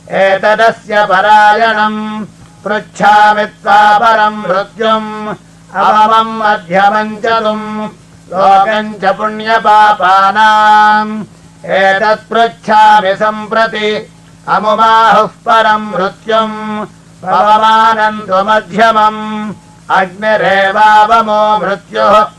एतदस्य परायणम् पृच्छामि त्वा परम् मृत्युम् अवमम् मध्यमम् च तुम् लोकम् च पुण्यपापानाम् एतत्पृच्छामि सम्प्रति अमुमाहुः परम् मृत्युम् पवमानम् तु मध्यमम् अग्निरेवावमो मृत्युः